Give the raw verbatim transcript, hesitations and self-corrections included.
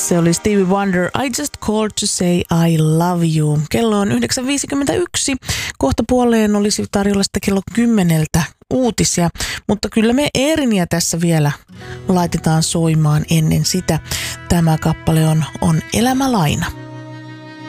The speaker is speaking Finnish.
Se oli Stevie Wonder, I just called to say I love you. Kello on yhdeksän viisikymmentäyksi. Kohta puoleen olisi tarjolla sitä kello kymmeneltä uutisia, mutta kyllä me Eeriniä tässä vielä laitetaan soimaan ennen sitä. Tämä kappale on, on Elämälaina.